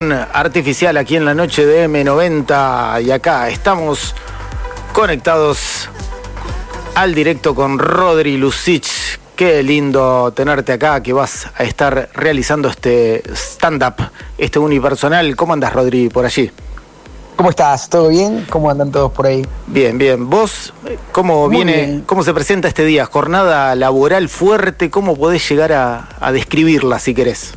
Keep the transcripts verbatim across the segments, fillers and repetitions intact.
fusión artificial aquí en la noche de eme noventa y acá estamos conectados al directo con Rodri Lucic. Qué lindo tenerte acá, que vas a estar realizando este stand-up, este unipersonal. ¿Cómo andas, Rodri, por allí? ¿Cómo estás? ¿Todo bien? ¿Cómo andan todos por ahí? Bien, bien. ¿Vos cómo Muy viene, bien. cómo se presenta este día? ¿Jornada laboral fuerte? ¿Cómo podés llegar a, a describirla, si querés?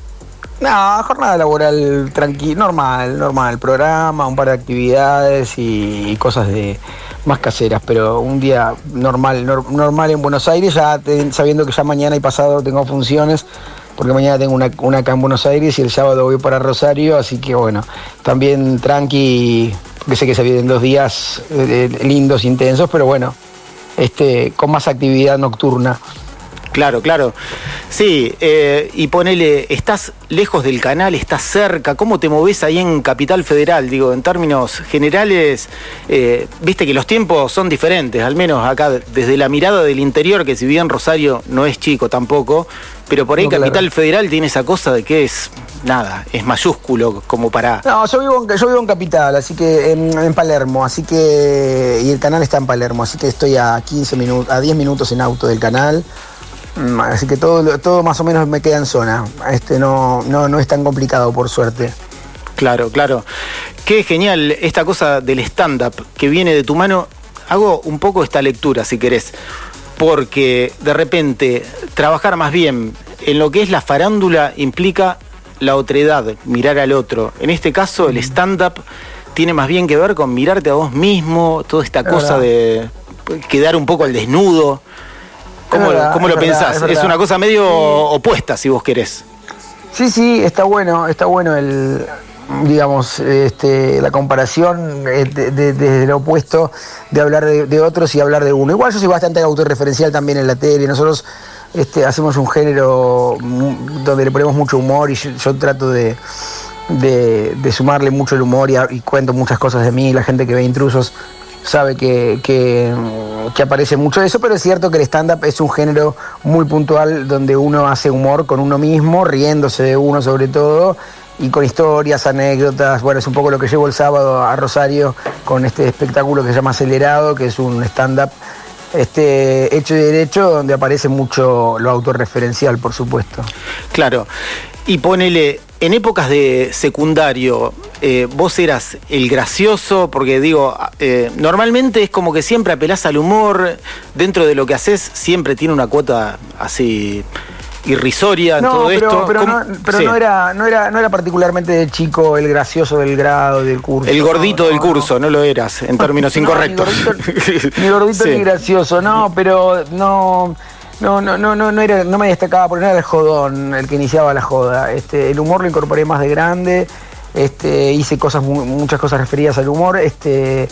No, jornada laboral tranquila, normal, normal. Programa, un par de actividades y, y cosas de más caseras, pero un día normal, nor, normal en Buenos Aires, ya te, sabiendo que ya mañana y pasado tengo funciones, porque mañana tengo una, una acá en Buenos Aires y el sábado voy para Rosario, así que bueno, también tranqui, porque sé que se vienen dos días eh, lindos, intensos, pero bueno, este, con más actividad nocturna. Claro, claro. Sí, eh, y ponele, ¿estás lejos del canal? ¿Estás cerca? ¿Cómo te movés ahí en Capital Federal? Digo, en términos generales, eh, viste que los tiempos son diferentes, al menos acá desde la mirada del interior, que si bien Rosario no es chico tampoco, pero por ahí no, Capital claro. Federal tiene esa cosa de que es, nada, es mayúsculo como para... No, yo vivo en, yo vivo en Capital, así que en, en Palermo, así que, y el canal está en Palermo, así que estoy a quince minutos, a diez minutos en auto del canal. Así que todo, todo más o menos me queda en zona. Este no, no, no es tan complicado, por suerte. Claro, claro. Qué genial esta cosa del stand-up que viene de tu mano. Hago un poco esta lectura, si querés, porque de repente trabajar más bien en lo que es la farándula implica la otredad, mirar al otro. En este caso, el stand-up tiene más bien que ver con mirarte a vos mismo, toda esta cosa de quedar un poco al desnudo. ¿Cómo, verdad, ¿cómo lo verdad, pensás? Es, es una cosa medio sí. opuesta, si vos querés. Sí, sí, está bueno, está bueno el, digamos, este, la comparación desde de, de, lo opuesto de hablar de, de otros y hablar de uno. Igual yo soy bastante autorreferencial también en la tele. Nosotros este, hacemos un género donde le ponemos mucho humor y yo, yo trato de, de, de sumarle mucho el humor y, y cuento muchas cosas de mí. La gente que ve Intrusos sabe que, que, que aparece mucho de eso, pero es cierto que el stand-up es un género muy puntual donde uno hace humor con uno mismo, riéndose de uno sobre todo, y con historias, anécdotas. Bueno, es un poco lo que llevo el sábado a Rosario con este espectáculo que se llama Acelerado, que es un stand-up este, hecho y derecho, donde aparece mucho lo autorreferencial, por supuesto. Claro, y ponele... En épocas de secundario, eh, vos eras el gracioso, porque digo, eh, normalmente es como que siempre apelás al humor, dentro de lo que haces siempre tiene una cuota así irrisoria en no, todo pero, esto. Pero, no, pero sí. no, era, no, era, no era particularmente de chico el gracioso del grado, del curso. El gordito no, del no, curso, no. no lo eras, en términos no, incorrectos. Ni gordito, ni, gordito sí. ni gracioso, no, pero no... No, no, no, no, no, era, no me destacaba porque no era el jodón el que iniciaba la joda. Este, el humor lo incorporé más de grande, este, hice cosas, muchas cosas referidas al humor, este,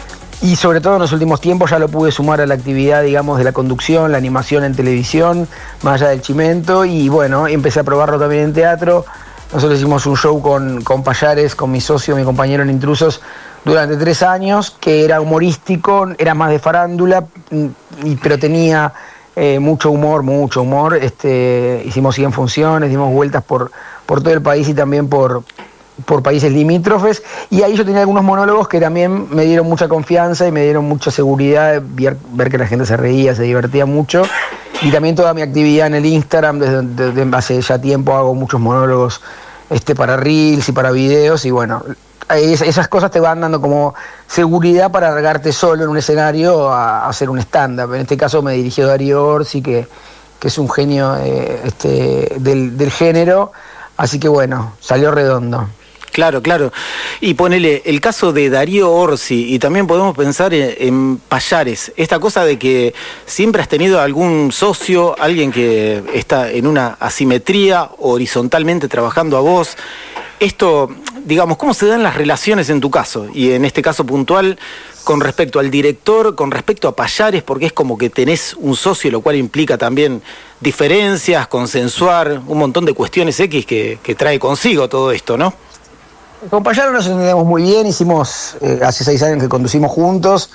y sobre todo en los últimos tiempos ya lo pude sumar a la actividad, digamos, de la conducción, la animación en televisión, más allá del chimento, y bueno, empecé a probarlo también en teatro. Nosotros hicimos un show con, con Payares, con mi socio, mi compañero en Intrusos, durante tres años, que era humorístico, era más de farándula, y, pero tenía... Eh, mucho humor, mucho humor. Este, hicimos cien funciones, dimos vueltas por, por todo el país y también por, por países limítrofes. Y ahí yo tenía algunos monólogos que también me dieron mucha confianza y me dieron mucha seguridad, ver, ver que la gente se reía, se divertía mucho. Y también toda mi actividad en el Instagram, desde, desde hace ya tiempo hago muchos monólogos este, para Reels y para videos. Y bueno, esas cosas te van dando como seguridad para largarte solo en un escenario a, a hacer un stand-up. En este caso me dirigió Darío Orsi, que, que es un genio eh, este, del, del género, así que bueno, salió redondo. Claro, claro. Y ponele el caso de Darío Orsi, y también podemos pensar en, en Payares, esta cosa de que siempre has tenido algún socio, alguien que está en una asimetría, horizontalmente trabajando a vos. Esto, digamos, ¿cómo se dan las relaciones en tu caso? Y en este caso puntual, con respecto al director, con respecto a Payares, porque es como que tenés un socio, lo cual implica también diferencias, consensuar, un montón de cuestiones X que, que trae consigo todo esto, ¿no? Con Payares nos entendemos muy bien, hicimos, eh, hace seis años que conducimos juntos.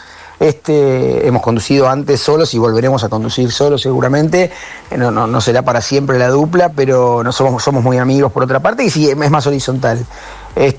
Este, hemos conducido antes solos y volveremos a conducir solos seguramente. No, no, no será para siempre la dupla, pero no somos, somos muy amigos por otra parte y sí, es más horizontal. Este,